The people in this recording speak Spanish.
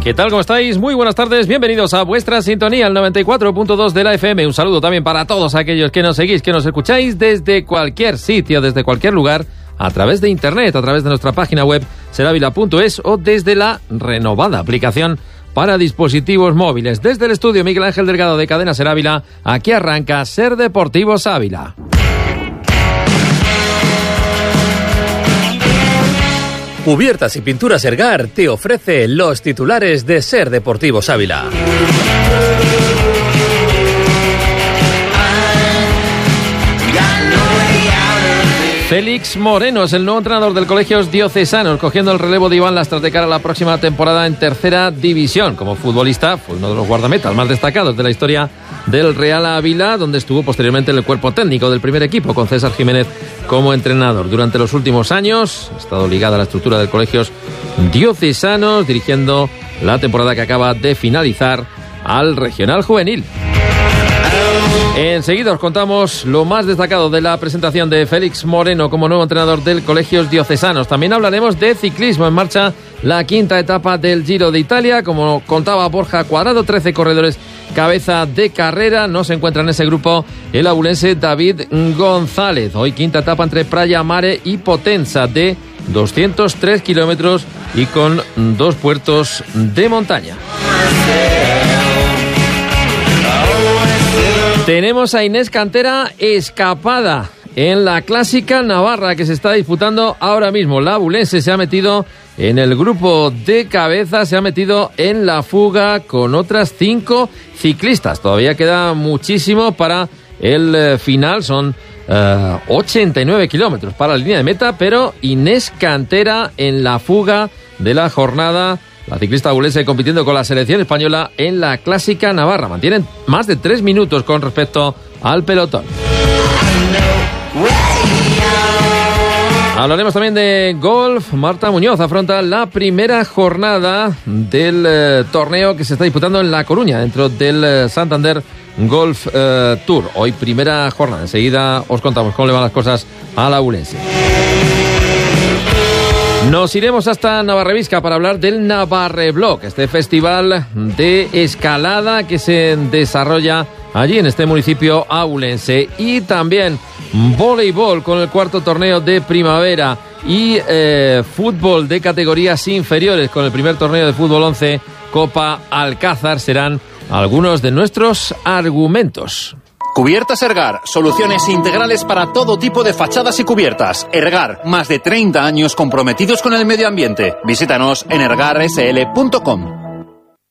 ¿Qué tal? ¿Cómo estáis? Muy buenas tardes, bienvenidos a vuestra sintonía, el 94.2 de la FM. Un saludo también para todos aquellos que nos seguís, que nos escucháis desde cualquier sitio, desde cualquier lugar, a través de internet, a través de nuestra página web seravila.es o desde la renovada aplicación para dispositivos móviles. Desde el estudio Miguel Ángel Delgado de Cadena Ser Ávila, aquí arranca Ser Deportivos Ávila. Cubiertas y Pinturas Ergar te ofrece los titulares de Ser Deportivos Ávila. Félix Moreno es el nuevo entrenador del Colegios Diocesanos, cogiendo el relevo de Iván Lastra de cara a la próxima temporada en tercera división. Como futbolista, fue uno de los guardametas más destacados de la historia del Real Ávila, donde estuvo posteriormente en el cuerpo técnico del primer equipo, con César Jiménez como entrenador. Durante los últimos años ha estado ligado a la estructura del Colegios Diocesanos, dirigiendo la temporada que acaba de finalizar al Regional Juvenil. Enseguida os contamos lo más destacado de la presentación de Félix Moreno como nuevo entrenador del Colegios Diocesanos. También hablaremos de ciclismo. En marcha la quinta etapa del Giro de Italia. Como contaba Borja Cuadrado, 13 corredores cabeza de carrera. No se encuentra en ese grupo el abulense David González. Hoy quinta etapa entre Praia Mare y Potenza de 203 kilómetros y con 2 puertos de montaña. Tenemos a Inés Cantera escapada en la Clásica Navarra que se está disputando ahora mismo. La abulense se ha metido en el grupo de cabeza, se ha metido en la fuga con otras 5 ciclistas. Todavía queda muchísimo para el final, son 89 kilómetros para la línea de meta, pero Inés Cantera en la fuga de la jornada. La ciclista abulense compitiendo con la selección española en la Clásica Navarra. Mantienen más de 3 minutos con respecto al pelotón. Hablaremos también de golf. Marta Muñoz afronta la primera jornada del torneo que se está disputando en La Coruña, dentro del Santander Golf Tour. Hoy primera jornada. Enseguida os contamos cómo le van las cosas a la abulense. Nos iremos hasta Navarrevisca para hablar del Navarreblock, este festival de escalada que se desarrolla allí en este municipio abulense. Y también voleibol con el cuarto torneo de primavera y fútbol de categorías inferiores con el primer torneo de fútbol 11 Copa Alcázar serán algunos de nuestros argumentos. Cubiertas Ergar, soluciones integrales para todo tipo de fachadas y cubiertas. Ergar, más de 30 años comprometidos con el medio ambiente. Visítanos en ergarsl.com.